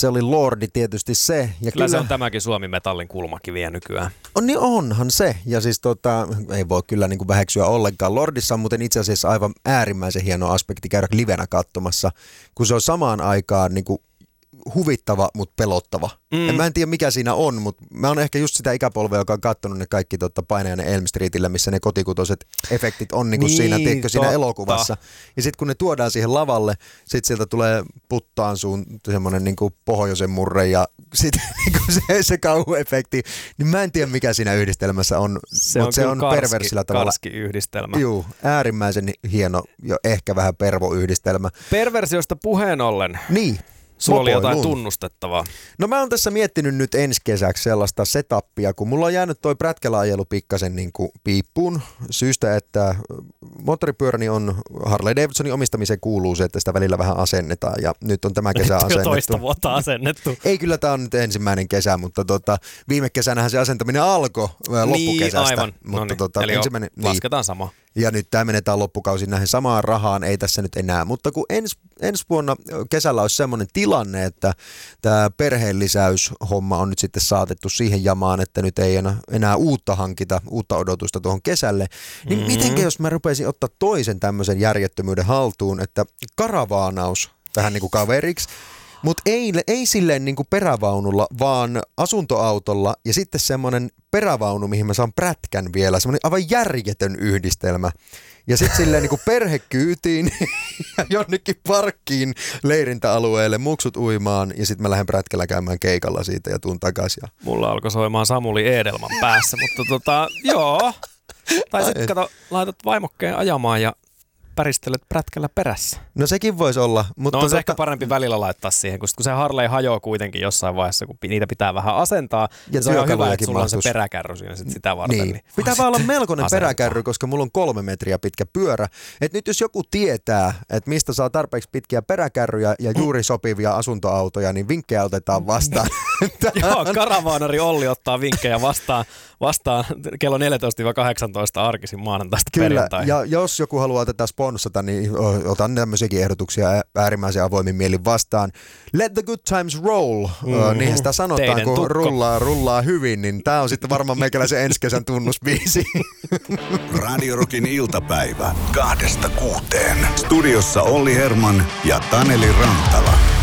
se oli Lordi tietysti se. Ja kyllä se on tämäkin Suomi-metallin kulmakiviä nykyään. Niin onhan se. Ja siis ei voi kyllä niin kuin väheksyä ollenkaan. Lordissa on muuten itse asiassa aivan äärimmäisen hieno aspekti käydä livenä katsomassa, kun se on samaan aikaan niin kuin huvittava, mutta pelottava. Mä en tiedä mikä siinä on, mutta mä oon ehkä just sitä ikäpolvea, joka on katsonut ne kaikki Painajainen Elm Streetillä, missä ne kotikutoiset efektit on niin kuin siinä elokuvassa. Ja sitten kun ne tuodaan siihen lavalle, sitten sieltä tulee puttaan suun semmoinen niin kuin pohjoisen murre ja sitten niin se kauhuefekti. Niin mä en tiedä mikä siinä yhdistelmässä on, mutta se on perversillä tavalla. Karski-yhdistelmä. Juu, äärimmäisen hieno ja ehkä vähän pervo-yhdistelmä. Perversiosta puheen ollen. Niin. Sulla oli jotain tunnustettavaa. No mä oon tässä miettinyt nyt ensi kesäksi sellaista setupia, kun mulla on jäänyt toi prätkälaajelu pikkasen niin kuin piippuun syystä, että moottoripyöräni on Harley Davidsonin omistamiseen kuuluu se, että sitä välillä vähän asennetaan ja nyt on tämä kesä asennettu. Jo toista vuotta asennettu. Ei kyllä, tää on nyt ensimmäinen kesä, mutta viime kesänähän se asentaminen alkoi loppukesästä. Niin, aivan. Mutta eli lasketaan sama. Ja nyt tämä menetään loppukausi näihin samaan rahaan, ei tässä nyt enää. Mutta kun ensi vuonna kesällä olisi semmoinen tilanne, että tämä perheenlisäyshomma on nyt sitten saatettu siihen jamaan, että nyt ei enää uutta hankita, uutta odotusta tuohon kesälle, niin mitenkä jos mä rupeaisin ottaa toisen tämmöisen järjettömyyden haltuun, että karavaanaus vähän niin kuin kaveriksi, mutta ei silleen niin kuin perävaunulla, vaan asuntoautolla ja sitten semmoinen perävaunu, mihin mä saan prätkän vielä, semmoinen aivan järjetön yhdistelmä. Ja sitten silleen niin kuin perhekyytiin ja jonnekin parkkiin leirintäalueelle, muksut uimaan ja sitten mä lähden prätkällä käymään keikalla siitä ja tuun takaisin. Mulla alkoi soimaan Samuli Eedelman päässä, mutta joo. Tai sitten kato, laitat vaimokkeen ajamaan ja päristelet prätkällä perässä. No sekin voisi olla. Mutta on se ehkä parempi välillä laittaa siihen, kun se Harley hajoaa kuitenkin jossain vaiheessa, kun niitä pitää vähän asentaa. Ja se on hyvä, että sulla on se peräkärry siinä sitä varten. Niin. Pitää vaan olla melkoinen peräkärry, koska mulla on 3 metriä pitkä pyörä. Et nyt jos joku tietää, että mistä saa tarpeeksi pitkiä peräkärryjä ja juuri sopivia asuntoautoja, niin vinkkejä otetaan vastaan. Joo, karavaanari Olli ottaa vinkkejä vastaan kello 14-18 arkisin maanantaista perjantaihin. Ja jos joku haluaa tätä sponssata, niin otan tämmöisiäkin ehdotuksia äärimmäisen avoimin mielin vastaan. Let the good times roll, niin sitä sanotaan, teidän kun rullaa hyvin, niin tää on sitten varmaan meikäläisen ensi kesän tunnusbiisi. Radio Rockin iltapäivä 2-6. Studiossa Olli Herman ja Taneli Rantala.